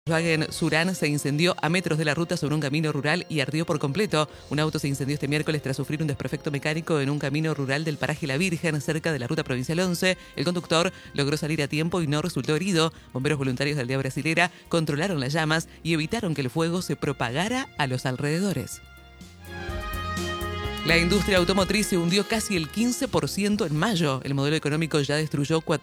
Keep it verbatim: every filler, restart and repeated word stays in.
Volkswagen Surán se incendió a metros de la ruta sobre un camino rural y ardió por completo. Un auto se incendió este miércoles tras sufrir un desperfecto mecánico en un camino rural del paraje La Virgen, cerca de la ruta provincial once. El conductor logró salir a tiempo y no resultó herido. Bomberos voluntarios de Aldea Brasilera controlaron las llamas y evitaron que el fuego se propagara a los alrededores. La industria automotriz se hundió casi el quince por ciento en mayo. El modelo económico ya destruyó